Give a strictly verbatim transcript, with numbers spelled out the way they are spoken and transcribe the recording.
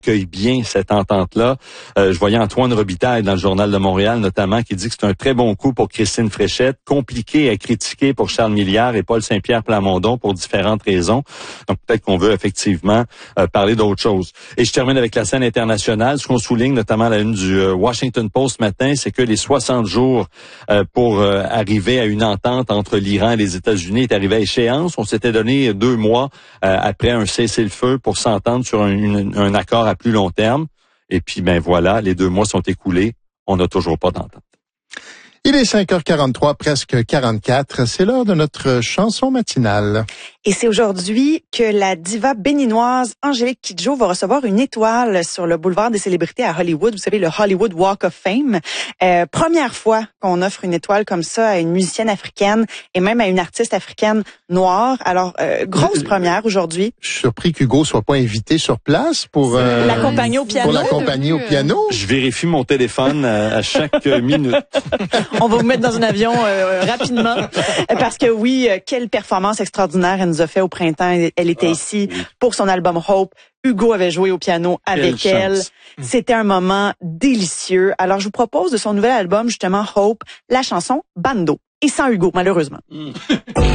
accueille bien cette entente-là. Euh, je voyais Antoine Robitaille dans le Journal de Montréal notamment qui dit que c'est un très bon coup pour Christine Fréchette, compliqué à critiquer pour Charles Milliard et Paul Saint-Pierre Plamondon pour différentes raisons. Donc peut-être qu'on veut effectivement euh, parler d'autre chose. Et je termine avec la scène internationale. Ce qu'on souligne notamment à la une du euh, Washington Post ce matin, c'est que les soixante jours euh, pour euh, arriver à une entente entre l'Iran et les États-Unis est arrivé à échéance. On s'était donné deux mois euh, après un cessez-le-feu pour s'entendre sur un, une, un accord à plus long terme. Et puis, ben voilà, les deux mois sont écoulés. On n'a toujours pas d'entente. Il est cinq heures quarante-trois, presque quarante-quatre. C'est l'heure de notre chanson matinale. Et c'est aujourd'hui que la diva béninoise Angélique Kidjo va recevoir une étoile sur le boulevard des célébrités à Hollywood. Vous savez, le Hollywood Walk of Fame. Euh, première fois qu'on offre une étoile comme ça à une musicienne africaine et même à une artiste africaine noire. Alors, euh, grosse première aujourd'hui. Je suis surpris qu'Hugo soit pas invité sur place pour euh, l'accompagner au piano. Pour l'accompagner au piano. Je vérifie mon téléphone à, à chaque minute. On va vous mettre dans un avion euh, rapidement parce que oui, euh, quelle performance extraordinaire elle nous a fait au printemps. Elle était ah, ici oui. pour son album Hope. Hugo avait joué au piano avec quelle elle. Chance. C'était un moment délicieux. Alors je vous propose de son nouvel album justement Hope, la chanson Bando. Et sans Hugo, malheureusement. Mm.